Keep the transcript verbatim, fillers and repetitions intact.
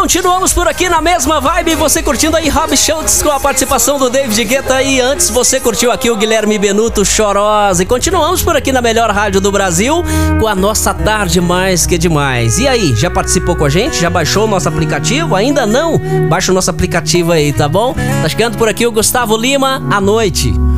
continuamos por aqui na mesma vibe. Você curtindo aí Rob Schultz com a participação do David Guetta. E antes você curtiu aqui o Guilherme Benuto, Chorosa. E continuamos por aqui na melhor rádio do Brasil com a nossa tarde mais que demais. E aí, já participou com a gente? Já baixou o nosso aplicativo? Ainda não? Baixa o nosso aplicativo aí, tá bom? Tá chegando por aqui o Gustavo Lima, à noite.